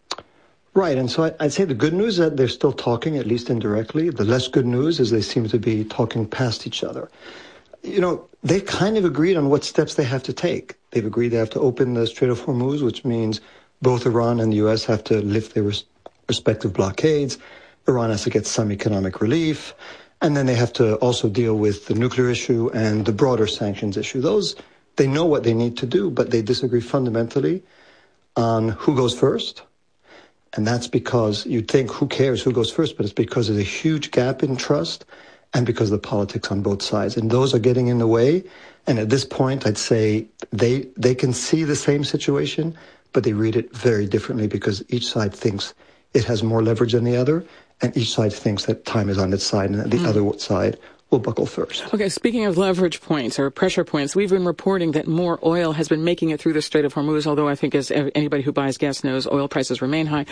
Right. And so I'd say the good news is that they're still talking, at least indirectly. The less good news is they seem to be talking past each other. You know, they've kind of agreed on what steps they have to take. They've agreed they have to open the Strait of Hormuz, which means both Iran and the U S have to lift their res- respective blockades. Iran has to get some economic relief. And then they have to also deal with the nuclear issue and the broader sanctions issue. Those, they know what they need to do, but they disagree fundamentally on who goes first. And that's because you'd think, who cares who goes first? But it's because there's a huge gap in trust and because of the politics on both sides. And those are getting in the way. And at this point, I'd say they they can see the same situation, but they read it very differently because each side thinks it has more leverage than the other. And each side thinks that time is on its side and that the mm. other side will buckle first. Okay, speaking of leverage points or pressure points, we've been reporting that more oil has been making it through the Strait of Hormuz, although I think as anybody who buys gas knows, oil prices remain high.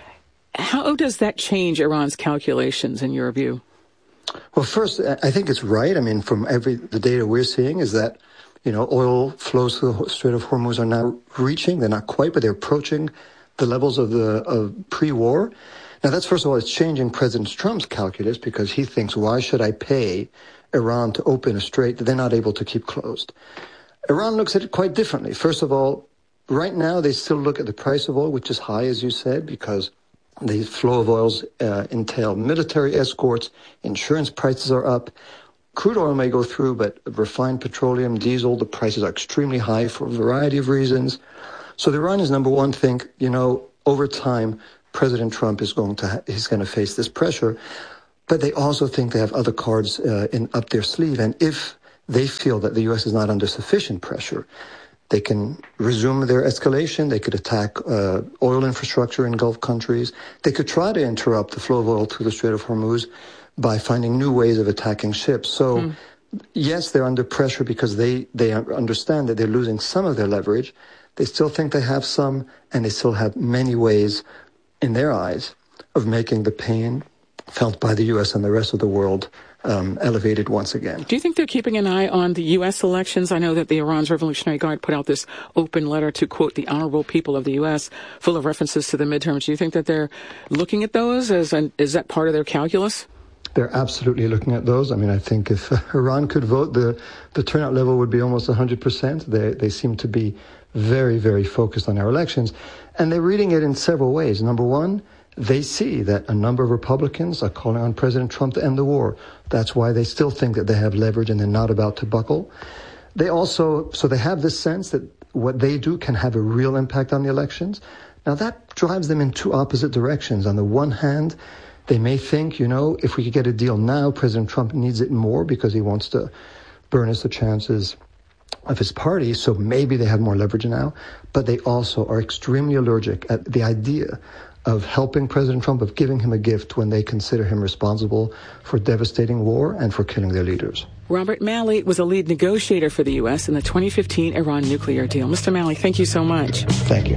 How does that change Iran's calculations in your view? Well, first, I think it's right. I mean, from every the data we're seeing is that, you know, oil flows through the Strait of Hormuz are now reaching, they're not quite, but they're approaching the levels of the of pre-war. Now, that's, first of all, it's changing President Trump's calculus because he thinks, why should I pay Iran to open a strait that they're not able to keep closed? Iran looks at it quite differently. First of all, right now, they still look at the price of oil, which is high, as you said, because the flow of oils uh, entail military escorts, insurance prices are up. Crude oil may go through, but refined petroleum, diesel, the prices are extremely high for a variety of reasons. So the Iranians, number one, think, you know, over time, President Trump is going to ha- he's going to face this pressure, but they also think they have other cards uh, in up their sleeve. And if they feel that the U S is not under sufficient pressure, they can resume their escalation. They could attack uh, oil infrastructure in Gulf countries. They could try to interrupt the flow of oil through the Strait of Hormuz by finding new ways of attacking ships. So, hmm. yes, they're under pressure because they they understand that they're losing some of their leverage. They still think they have some, and they still have many ways in their eyes, of making the pain felt by the U S and the rest of the world um, elevated once again. Do you think they're keeping an eye on the U S elections? I know that the Iran's Revolutionary Guard put out this open letter to, quote, the honorable people of the U S, full of references to the midterms. Do you think that they're looking at those? As an, is that part of their calculus? They're absolutely looking at those. I mean, I think if uh, Iran could vote, the, the turnout level would be almost one hundred percent. They, they seem to be very, very focused on our elections. And they're reading it in several ways. Number one, they see that a number of Republicans are calling on President Trump to end the war. That's why they still think that they have leverage and they're not about to buckle. They also, so they have this sense that what they do can have a real impact on the elections. Now that drives them in two opposite directions. On the one hand, they may think, you know, if we could get a deal now, President Trump needs it more because he wants to burnish the chances of his party, so maybe they have more leverage now, but they also are extremely allergic at the idea of helping President Trump, of giving him a gift when they consider him responsible for devastating war and for killing their leaders. Robert Malley was a lead negotiator for the U S in the twenty fifteen Iran nuclear deal. Mister Malley, thank you so much. Thank you.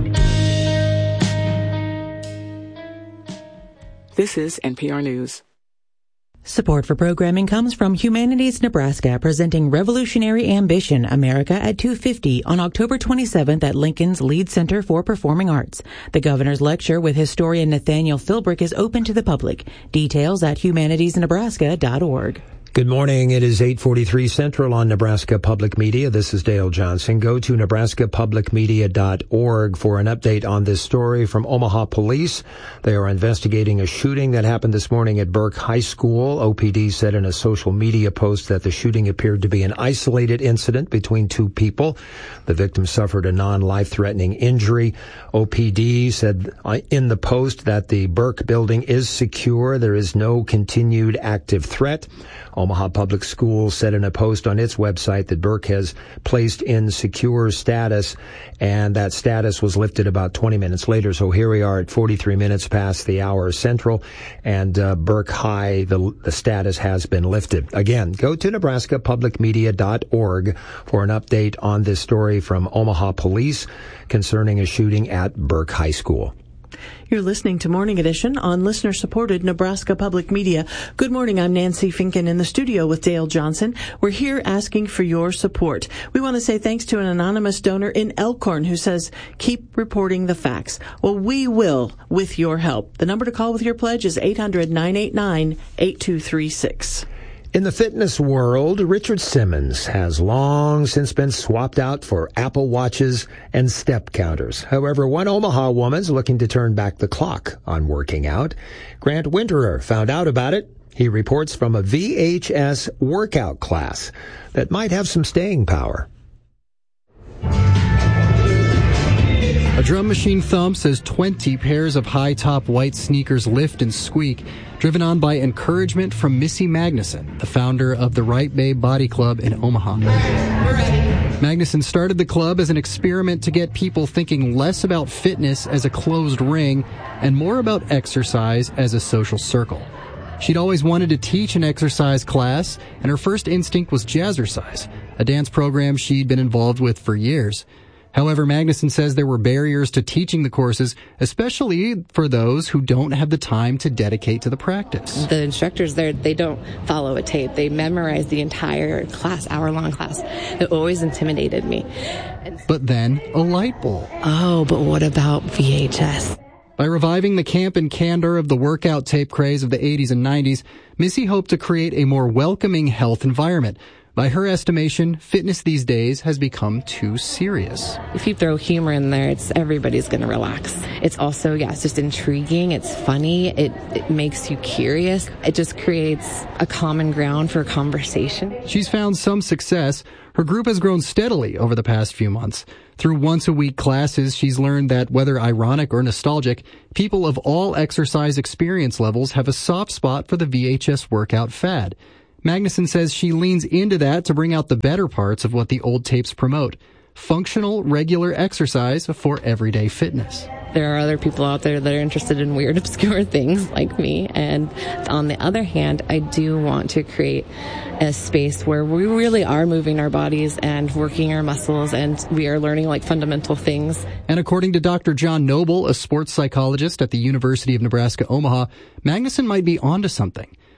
This is N P R News. Support for programming comes from Humanities Nebraska, presenting Revolutionary Ambition, America at two fifty on October twenty-seventh at Lincoln's Lead Center for Performing Arts. The governor's lecture with historian Nathaniel Philbrick is open to the public. Details at humanities nebraska dot org. Good morning. It is eight forty-three Central on Nebraska Public Media. This is Dale Johnson. Go to nebraska public media dot org for an update on this story from Omaha Police. They are investigating a shooting that happened this morning at Burke High School. O P D said in a social media post that the shooting appeared to be an isolated incident between two people. The victim suffered a non-life-threatening injury. O P D said in the post that the Burke building is secure. There is no continued active threat. Omaha Public Schools said in a post on its website that Burke has placed in secure status, and that status was lifted about twenty minutes later. So here we are at forty-three minutes past the hour Central, and uh, Burke High, the, the status has been lifted. Again, go to nebraska public media dot org for an update on this story from Omaha Police concerning a shooting at Burke High School. You're listening to Morning Edition on listener-supported Nebraska Public Media. Good morning. I'm Nancy Finken in the studio with Dale Johnson. We're here asking for your support. We want to say thanks to an anonymous donor in Elkhorn who says, keep reporting the facts. Well, we will with your help. The number to call with your pledge is eight hundred nine eight nine eight two three six. In the fitness world, Richard Simmons has long since been swapped out for Apple Watches and step counters. However, one Omaha woman's looking to turn back the clock on working out. Grant Winterer found out about it. He reports from a V H S workout class that might have some staying power. A drum machine thumps as twenty pairs of high-top white sneakers lift and squeak, driven on by encouragement from Missy Magnuson, the founder of the Right Babe Body Club in Omaha. We're ready. Magnuson started the club as an experiment to get people thinking less about fitness as a closed ring and more about exercise as a social circle. She'd always wanted to teach an exercise class, and her first instinct was jazzercise, a dance program she'd been involved with for years. However, Magnuson says there were barriers to teaching the courses, especially for those who don't have the time to dedicate to the practice. The instructors there, they don't follow a tape. They memorize the entire class, hour-long class. It always intimidated me. But then, a light bulb. Oh, but what about V H S? By reviving the camp and candor of the workout tape craze of the eighties and nineties, Missy hoped to create a more welcoming health environment. By her estimation, fitness these days has become too serious. If you throw humor in there, it's everybody's going to relax. It's also, yeah, it's just intriguing. It's funny. It, it makes you curious. It just creates a common ground for conversation. She's found some success. Her group has grown steadily over the past few months. Through once-a-week classes, she's learned that, whether ironic or nostalgic, people of all exercise experience levels have a soft spot for the V H S workout fad. Magnuson says she leans into that to bring out the better parts of what the old tapes promote: functional, regular exercise for everyday fitness. There are other people out there that are interested in weird, obscure things like me. And on the other hand, I do want to create a space where we really are moving our bodies and working our muscles, and we are learning like fundamental things. And according to Doctor John Noble, a sports psychologist at the University of Nebraska, Omaha, Magnuson might be onto something.